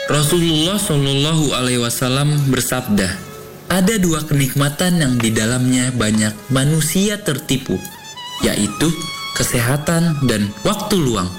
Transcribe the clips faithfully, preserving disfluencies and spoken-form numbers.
Rasulullah Shallallahu Alaihi Wasallam bersabda, ada dua kenikmatan yang di dalamnya banyak manusia tertipu, yaitu kesehatan dan waktu luang.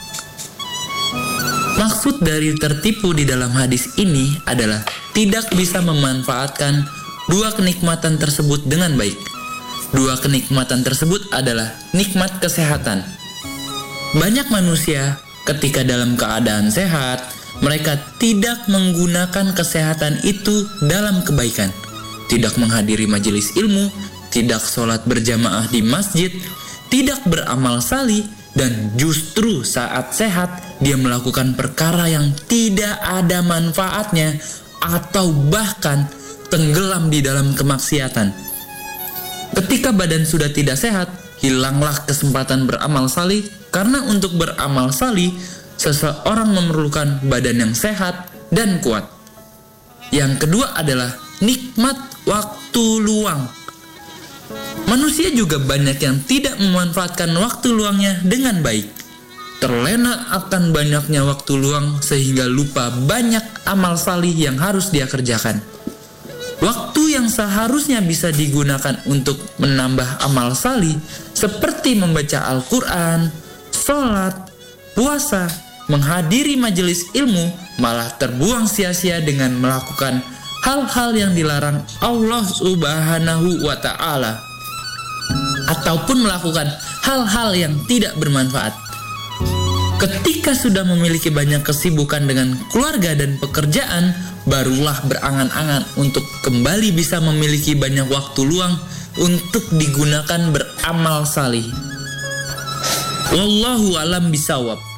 Maksud dari tertipu di dalam hadis ini adalah tidak bisa memanfaatkan dua kenikmatan tersebut dengan baik. Dua kenikmatan tersebut adalah nikmat kesehatan. Banyak manusia ketika dalam keadaan sehat, mereka tidak menggunakan kesehatan itu dalam kebaikan. Tidak menghadiri majelis ilmu, tidak sholat berjamaah di masjid, tidak beramal salih, dan justru saat sehat dia melakukan perkara yang tidak ada manfaatnya atau bahkan tenggelam di dalam kemaksiatan. Ketika badan sudah tidak sehat, hilanglah kesempatan beramal salih, karena untuk beramal salih seseorang memerlukan badan yang sehat dan kuat. Yang kedua adalah nikmat waktu luang. Manusia juga banyak yang tidak memanfaatkan waktu luangnya dengan baik. Terlena akan banyaknya waktu luang sehingga lupa banyak amal salih yang harus dia kerjakan. Waktu yang seharusnya bisa digunakan untuk menambah amal salih seperti membaca Al-Quran, sholat, puasa, menghadiri majelis ilmu malah terbuang sia-sia dengan melakukan hal-hal yang dilarang Allah Subhanahu wa Ta'ala, ataupun melakukan hal-hal yang tidak bermanfaat. Ketika sudah memiliki banyak kesibukan dengan keluarga dan pekerjaan, barulah berangan-angan untuk kembali bisa memiliki banyak waktu luang untuk digunakan beramal salih. Wallahu alam bisawab.